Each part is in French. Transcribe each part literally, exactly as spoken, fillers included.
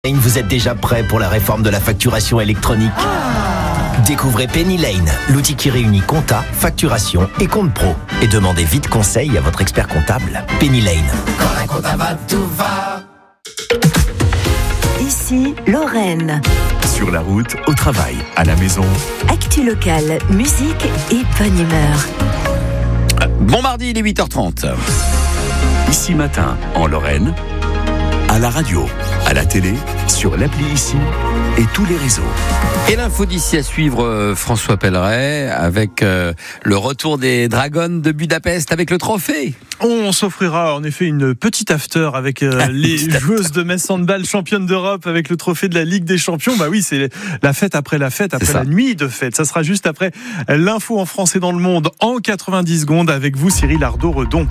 Vous êtes déjà prêt pour la réforme de la facturation électronique ? Découvrez Penny Lane, l'outil qui réunit compta, facturation et compte pro. Et demandez vite conseil à votre expert comptable. Penny Lane. Quand la compta va, tout va. Ici, Lorraine. Sur la route, au travail, à la maison. Actu locale, musique et bonne humeur. Bon mardi, il est huit heures trente. Ici matin, en Lorraine, à la radio, à la télé, sur l'appli Ici et tous les réseaux. Et l'info d'ici à suivre, euh, François Pelleret, avec euh, le retour des Dragons de Budapest avec le trophée. On s'offrira en effet une petite after avec euh, les joueuses de Metz Handball championnes d'Europe avec le trophée de la Ligue des Champions. Bah oui, c'est la fête après la fête, après la nuit de fête. Ça sera juste après l'info en France et dans le monde en quatre-vingt-dix secondes avec vous, Cyril Ardo-Redon.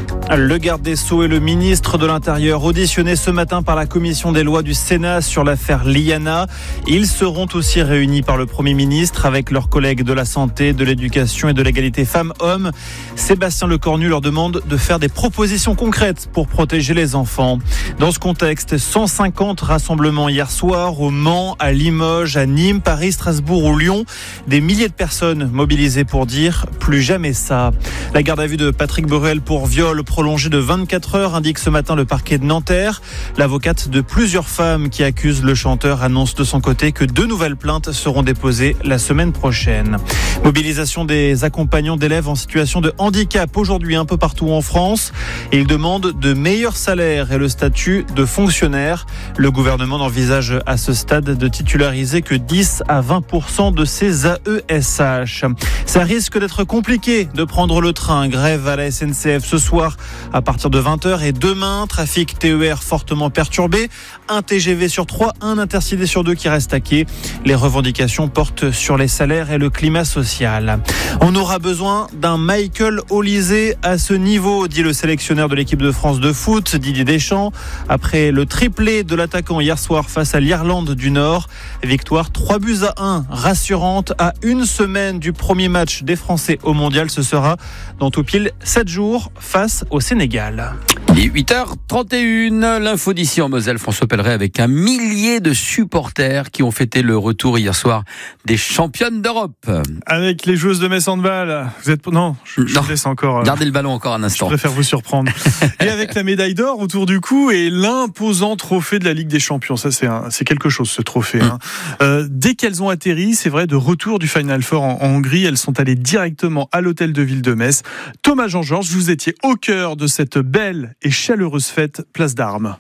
Le garde des Sceaux et le ministre de l'Intérieur auditionnés ce matin par la commission des lois du Sénat sur l'affaire Liana. Ils seront aussi réunis par le Premier ministre avec leurs collègues de la santé, de l'éducation et de l'égalité femmes-hommes. Sébastien Lecornu leur demande de faire des propositions concrètes pour protéger les enfants. Dans ce contexte, cent cinquante rassemblements hier soir au Mans, à Limoges, à Nîmes, Paris, Strasbourg ou Lyon. Des milliers de personnes mobilisées pour dire plus jamais ça. La garde à vue de Patrick Borel pour viol prolongé de vingt-quatre heures, indique ce matin le parquet de Nanterre. L'avocate de plusieurs femmes qui accusent le chanteur annonce de son côté que deux nouvelles plaintes seront déposées la semaine prochaine. Mobilisation des accompagnants d'élèves en situation de handicap aujourd'hui un peu partout en France. Ils demandent de meilleurs salaires et le statut de fonctionnaire. Le gouvernement n'envisage à ce stade de titulariser que dix à vingt pour cent de ces A E S H. Ça risque d'être compliqué de prendre le train. Grève à la S N C F ce soir à partir de vingt heures et demain, trafic T E R fortement perturbé. Un T G V sur trois, un intercité sur deux qui reste à quai. Les revendications portent sur les salaires et le climat social. On aura besoin d'un Michael Olysée à ce niveau, dit le sélectionneur de l'équipe de France de foot, Didier Deschamps. Après le triplé de l'attaquant hier soir face à l'Irlande du Nord, victoire trois buts à un, rassurante à une semaine du premier match des Français au Mondial. Ce sera dans tout pile sept jours face au Sénégal. Il est huit heures trente et une, l'info d'ici en Moselle, François Pelleret, avec un millier de supporters qui ont fêté le retour hier soir des championnes d'Europe. Avec les joueuses de Metz Handball, vous êtes... Non, je, je non. vous laisse encore... Euh... Gardez le ballon encore un instant. Je préfère vous surprendre. Et avec la médaille d'or autour du cou et l'imposant trophée de la Ligue des Champions. Ça, c'est, un, c'est quelque chose, ce trophée. Mmh. Hein. Euh, dès qu'elles ont atterri, c'est vrai, de retour du Final Four en, en Hongrie, elles sont allées directement à l'hôtel de ville de Metz. Thomas Jean-Georges, vous étiez au cœur de cette belle et chaleureuse fête place d'Armes.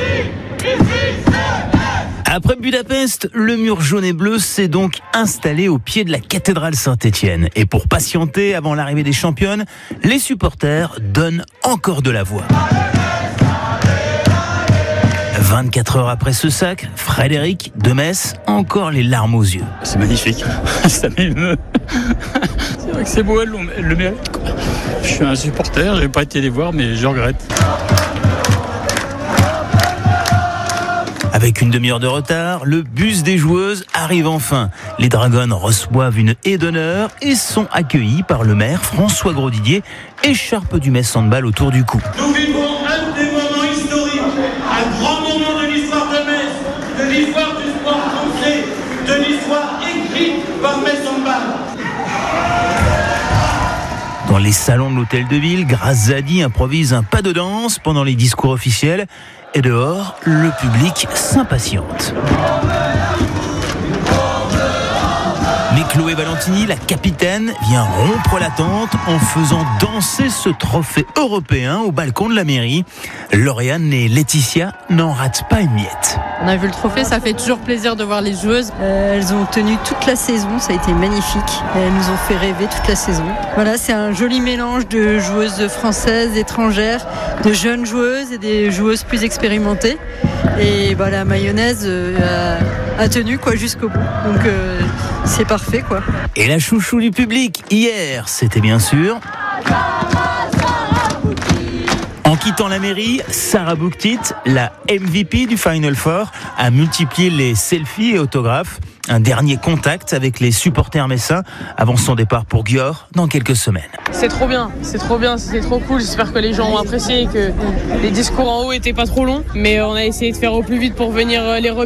Après Budapest, le mur jaune et bleu s'est donc installé au pied de la cathédrale Saint-Étienne. Et pour patienter avant l'arrivée des championnes, les supporters donnent encore de la voix. vingt-quatre heures après ce sac, Frédéric de Metz a encore les larmes aux yeux. C'est magnifique, ça m'émeut. C'est vrai que c'est beau, elle le mérite. Je suis un supporter, je n'ai pas été les voir, mais je regrette. Avec une demi-heure de retard, le bus des joueuses arrive enfin. Les Dragons reçoivent une haie d'honneur et sont accueillis par le maire François Grosdidier, écharpe du Metz Handball autour du cou. Nous vivons un des moments historiques, un grand moment de l'histoire de Metz, de l'histoire du sport français, de l'histoire écrite par Metz Handball. Dans les salons de l'hôtel de ville, Grazadi improvise un pas de danse pendant les discours officiels. Et dehors, le public s'impatiente. Mais Chloé Valentini, la capitaine, vient rompre l'attente en faisant danser ce trophée européen au balcon de la mairie. Lauriane et Laetitia n'en ratent pas une miette. On a vu le trophée, ça fait toujours plaisir de voir les joueuses. Euh, elles ont tenu toute la saison, ça a été magnifique. Elles nous ont fait rêver toute la saison. Voilà, c'est un joli mélange de joueuses françaises, étrangères, de jeunes joueuses et des joueuses plus expérimentées. Et bah, la mayonnaise euh, a, a tenu quoi, jusqu'au bout. Donc euh, c'est parfait, quoi. Et la chouchou du public, hier, c'était bien sûr... En quittant la mairie, Sarah Bouktit, la M V P du Final Four, a multiplié les selfies et autographes. Un dernier contact avec les supporters messins avant son départ pour Győr dans quelques semaines. C'est trop bien, c'est trop bien, c'est trop cool. J'espère que les gens ont apprécié et que les discours en haut étaient pas trop longs. Mais on a essayé de faire au plus vite pour venir les remercier.